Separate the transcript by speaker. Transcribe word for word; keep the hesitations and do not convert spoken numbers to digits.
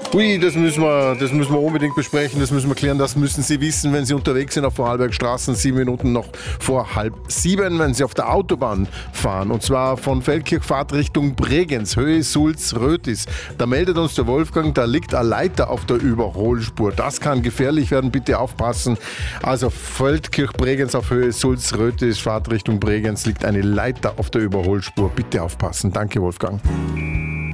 Speaker 1: Ui, das müssen wir, das müssen wir unbedingt besprechen, das müssen wir klären, das müssen Sie wissen, wenn Sie unterwegs sind auf Vorarlbergstraßen, sieben Minuten noch vor halb sieben, wenn Sie auf der Autobahn fahren, und zwar von Feldkirch Richtung Bregenz, Höhe Sulz-Rötis. Da meldet uns der Wolfgang, da liegt eine Leiter auf der Überholspur. Das kann gefährlich werden, bitte aufpassen. Also Feldkirch-Bregenz auf Höhe Sulz-Rötis, Fahrt Richtung Bregenz, liegt eine Leiter auf der Überholspur. Bitte aufpassen. Danke, Wolfgang.